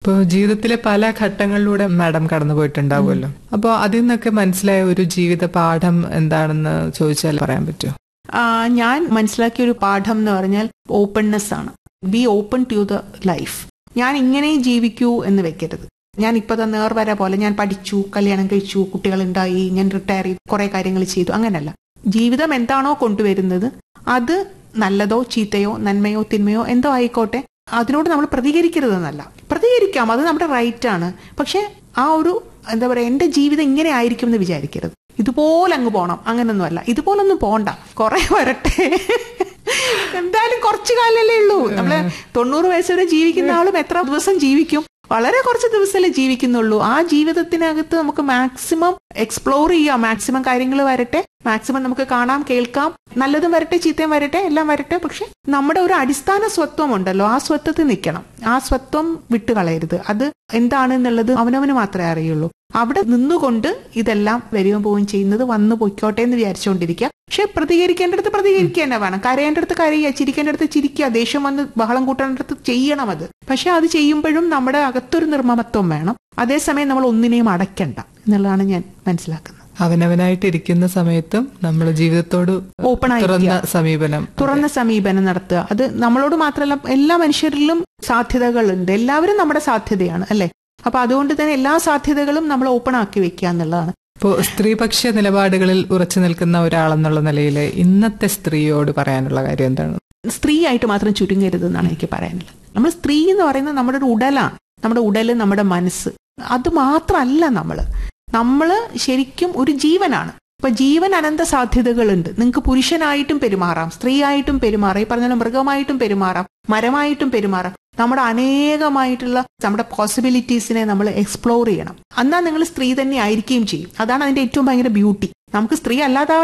ഇപ്പോൾ ജീവിതത്തിലെ പല ഘട്ടങ്ങളിലൂടെ മാഡം കടന്നു പോയിട്ടുണ്ടാവുമല്ലോ. അപ്പോൾ അതിൽ നിന്നൊക്കെ മനസ്സിലായ ഒരു ജീവിത പാഠം എന്താണെന്ന് ചോദിച്ചാൽ പറയാൻ പറ്റുമോ? ഞാൻ മനസ്സിലാക്കിയ ഒരു പാഠം എന്ന് പറഞ്ഞാൽ ഓപ്പൺനെസ് ആണ്. B open to the life. ഞാൻ ഇങ്ങനെ ജീവിക്കൂ എന്ന് വെക്കരുത്. ഞാൻ ഇപ്പൊ നേർവര പോലെ ഞാൻ പഠിച്ചു, കല്യാണം കഴിച്ചു, കുട്ടികളുണ്ടായി, ഞാൻ റിട്ടയർ ചെയ്തു, കുറെ കാര്യങ്ങൾ ചെയ്തു, അങ്ങനല്ല. ജീവിതം എന്താണോ കൊണ്ടുവരുന്നത് അത് നല്ലതോ ചീത്തയോ നന്മയോ തിന്മയോ എന്തോ ആയിക്കോട്ടെ, അതിനോട് നമ്മൾ പ്രതികരിക്കരുതെന്നല്ല. പ്രതികരിക്കാം, അത് നമ്മുടെ റൈറ്റ് ആണ്. പക്ഷെ ആ ഒരു എന്താ പറയാ, എന്റെ ജീവിതം ഇങ്ങനെ ആയിരിക്കും എന്ന് വിചാരിക്കരുത്. ഇതുപോലെ അങ്ങ് പോണം, അങ്ങനൊന്നും അല്ല. ഇതുപോലൊന്നും പോണ്ട, കുറെ വരട്ടെ. എന്തായാലും കുറച്ചു കാലല്ലേ ഉള്ളൂ. നമ്മള് 90 വയസ്സ് വരെ ജീവിക്കുന്ന ആളും എത്ര ദിവസം ജീവിക്കും? വളരെ കുറച്ച് ദിവസമല്ലേ ജീവിക്കുന്നുള്ളൂ. ആ ജീവിതത്തിനകത്ത് നമുക്ക് മാക്സിമം എക്സ്പ്ലോർ ചെയ്യാം, മാക്സിമം കാര്യങ്ങൾ വരട്ടെ, മാക്സിമം നമുക്ക് കാണാം, കേൾക്കാം, നല്ലതും വരട്ടെ ചീത്തയും വരട്ടെ, എല്ലാം വരട്ടെ. പക്ഷെ നമ്മുടെ ഒരു അടിസ്ഥാന സ്വത്വം ഉണ്ടല്ലോ, ആ സ്വത്വത്തിൽ നിൽക്കണം. ആ സ്വത്വം വിട്ടുകളയരുത്. അത് എന്താണെന്നുള്ളത് അവനവന് മാത്രമേ അറിയുള്ളൂ. അവിടെ നിന്നുകൊണ്ട് ഇതെല്ലാം വരികയും പോവുകയും ചെയ്യുന്നത് വന്നു പൊയ്ക്കോട്ടെ എന്ന് വിചാരിച്ചുകൊണ്ടിരിക്കുക. പക്ഷെ പ്രതികരിക്കേണ്ടടുത്ത് പ്രതികരിക്കുക തന്നെ വേണം. കരയേണ്ടടുത്ത് കരയുക, ചിരിക്കേണ്ടടുത്ത് ചിരിക്കുക, ദേഷ്യം വന്ന് ബഹളം കൂട്ടേണ്ടടുത്ത് ചെയ്യണം അത്. പക്ഷെ അത് ചെയ്യുമ്പോഴും നമ്മുടെ അകത്തൊരു നിർമ്മമത്വം വേണം. അതേസമയം നമ്മൾ ഒന്നിനെയും അടയ്ക്കണ്ട എന്നുള്ളതാണ് ഞാൻ മനസ്സിലാക്കുന്നത്. അവനവനായിട്ടിരിക്കുന്ന സമയത്തും നമ്മൾ ജീവിതത്തോട് ഓപ്പൺ ആയി തുറന്ന സമീപനം നടത്തുക. അത് നമ്മളോട് മാത്രമല്ല, എല്ലാ മനുഷ്യരിലും സാധ്യതകളുണ്ട്. എല്ലാവരും നമ്മുടെ സാധ്യതയാണ് അല്ലെ. അപ്പൊ അതുകൊണ്ട് തന്നെ എല്ലാ സാധ്യതകളും നമ്മൾ ഓപ്പൺ ആക്കി വെക്കുക എന്നുള്ളതാണ്. ഇപ്പോൾ സ്ത്രീപക്ഷ നിലപാടുകളിൽ ഉറച്ചു നിൽക്കുന്ന ഒരാളെന്നുള്ള നിലയിൽ ഇന്നത്തെ സ്ത്രീയോട് പറയാനുള്ള കാര്യം എന്താണ്? സ്ത്രീ ആയിട്ട് മാത്രം ചുരുങ്ങരുത് എന്നാണ് എനിക്ക് പറയാനുള്ളത്. നമ്മൾ സ്ത്രീ എന്ന് പറയുന്നത് നമ്മുടെ ഒരു ഉടലാണ്. നമ്മുടെ ഉടല്, നമ്മുടെ മനസ്സ്, അത് മാത്രമല്ല നമ്മള് ശരിക്കും ഒരു ജീവനാണ്. ഇപ്പൊ ജീവൻ അനന്ത സാധ്യതകളുണ്ട്. നിങ്ങൾക്ക് പുരുഷനായിട്ടും പെരുമാറാം, സ്ത്രീ ആയിട്ടും പെരുമാറാം, ഈ പറഞ്ഞ മൃഗമായിട്ടും പെരുമാറാം, മരമായിട്ടും പെരുമാറാം. നമ്മുടെ അനേകമായിട്ടുള്ള നമ്മുടെ പോസിബിലിറ്റീസിനെ നമ്മൾ എക്സ്പ്ലോർ ചെയ്യണം. എന്നാൽ നിങ്ങൾ സ്ത്രീ തന്നെ ആയിരിക്കുകയും ചെയ്യും. അതാണ് അതിന്റെ ഏറ്റവും ഭയങ്കര ബ്യൂട്ടി. നമുക്ക് സ്ത്രീ അല്ലാതെ